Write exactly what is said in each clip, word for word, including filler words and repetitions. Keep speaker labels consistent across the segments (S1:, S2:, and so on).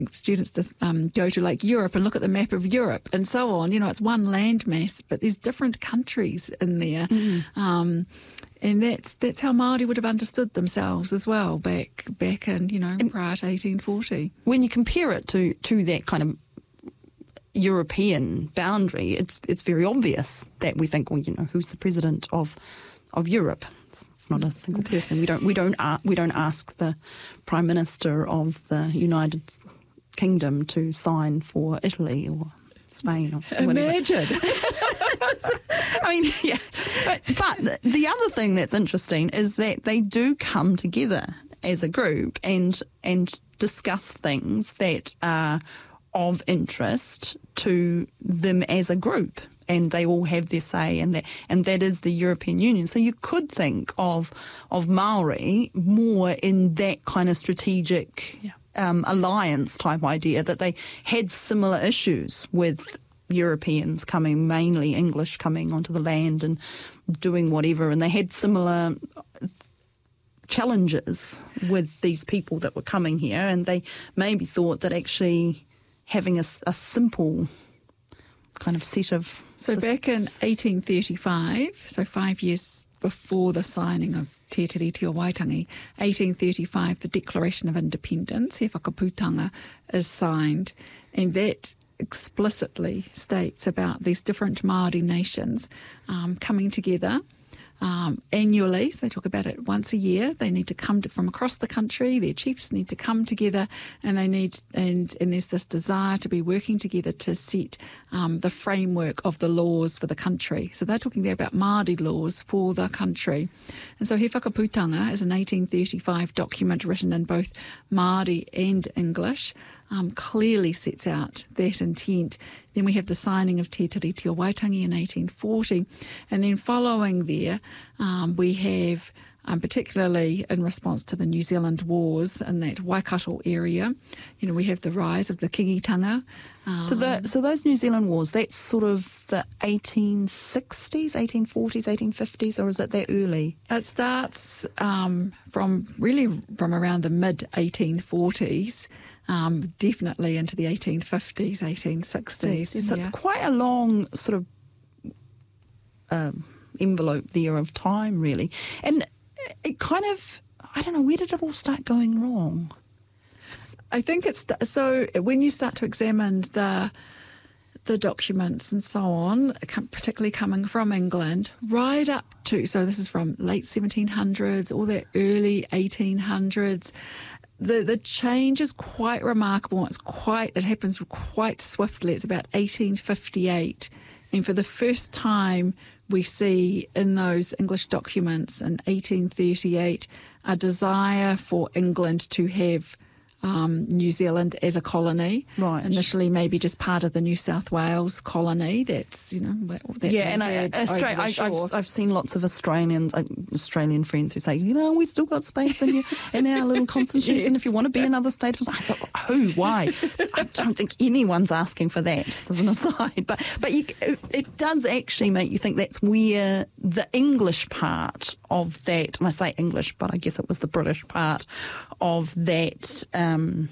S1: students to um, go to like Europe and look at the map of Europe and so on. You know, it's one landmass, but there's different countries in there. Mm. Um, and that's that's how Māori would have understood themselves as well back back in, you know, and prior to eighteen forty.
S2: When you compare it to, to that kind of European boundary, it's it's very obvious that we think, well, you know, who's the president of of Europe? It's, it's not a single person. We don't we don't uh, we don't ask the Prime Minister of the United Kingdom to sign for Italy or Spain or whatever.
S1: Imagine.
S2: I mean, yeah. But, but the other thing that's interesting is that they do come together as a group and and discuss things that are of interest to them as a group, and they all have their say, and that and that is the European Union. So you could think of of Maori more in that kind of strategic yeah. um, alliance type idea, that they had similar issues with Europeans coming, mainly English, coming onto the land and doing whatever, and they had similar challenges with these people that were coming here, and they maybe thought that actually having a, a simple kind of set of...
S1: So this. Back in eighteen thirty-five, so five years before the signing of Te Tiriti o Waitangi, eighteen thirty-five, the Declaration of Independence, He Whakaputanga, is signed, and that explicitly states about these different Māori nations um, coming together Um, annually, so they talk about it once a year. They need to come to, from across the country. Their chiefs need to come together, and they need and and there's this desire to be working together to set um, the framework of the laws for the country. So they're talking there about Māori laws for the country. And so He Whakaputanga is an eighteen thirty-five document written in both Māori and English. Um, clearly sets out that intent. Then we have the signing of Te Tiriti o Waitangi in eighteen forty. And then following there, um, we have, um, particularly in response to the New Zealand wars in that Waikato area, you know, we have the rise of the Kingitanga. Um,
S2: so the so those New Zealand wars, that's sort of the eighteen sixties, eighteen forties, eighteen fifties, or is it that early?
S1: It starts um, from really from around the mid eighteen forties. Um, definitely into the eighteen fifties, eighteen sixties.
S2: So, so
S1: yeah.
S2: it's quite a long sort of um, envelope there of time, really. And it kind of, I don't know, where did it all start going wrong?
S1: I think it's, so when you start to examine the the documents and so on, particularly coming from England, right up to, so this is from late seventeen hundreds, all that early eighteen hundreds, The the change is quite remarkable. It's quite it happens quite swiftly. It's about eighteen fifty-eight, and for the first time we see in those English documents in eighteen thirty-eight a desire for England to have um, New Zealand as a colony.
S2: Right.
S1: Initially, maybe just part of the New South Wales colony. That's, you know, that
S2: yeah. And I, Austra- I, I've I've seen lots of Australians, uh, Australian friends who say, you know, we still got space in, your, in our little constitution. Yes. If you want to be another state, I thought, who? Why? I don't think anyone's asking for that. Just as an aside, but but you, it does actually make you think that's where the English part of that, and I say English, but I guess it was the British part of that. Um, Um,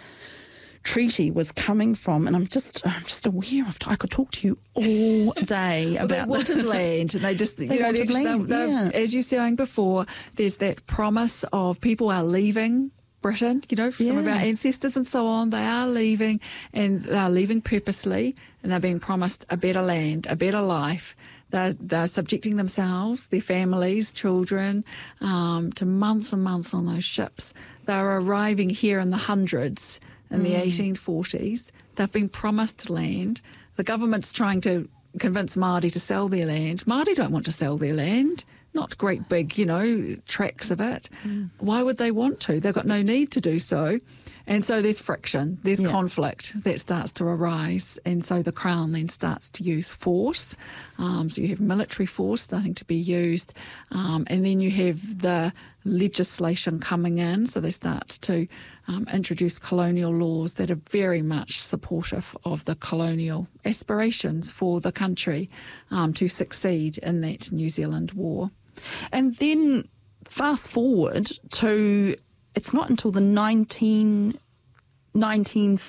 S2: treaty was coming from, and I'm just I'm just aware of. I could talk to you all day
S1: well,
S2: about
S1: they wanted land, and they just
S2: they
S1: you know
S2: wanted
S1: just,
S2: land.
S1: They're, they're,
S2: yeah.
S1: as you were saying before, there's that promise of people are leaving Britain. You know, some
S2: yeah.
S1: of our ancestors and so on, they are leaving, and they are leaving purposely, and they're being promised a better land, a better life. They're, they're subjecting themselves, their families, children, um, to months and months on those ships. They're arriving here in the hundreds in mm. the eighteen forties. They've been promised land. The government's trying to convince Māori to sell their land. Māori don't want to sell their land. Not great big, you know, tracts of it. Mm. Why would they want to? They've got no need to do so. And so there's friction, there's yeah. conflict that starts to arise. And so the Crown then starts to use force. Um, so you have military force starting to be used. Um, and then you have the legislation coming in. So they start to um, introduce colonial laws that are very much supportive of the colonial aspirations for the country um, to succeed in that New Zealand war.
S2: And then fast forward to, it's not until the nineteen nineteen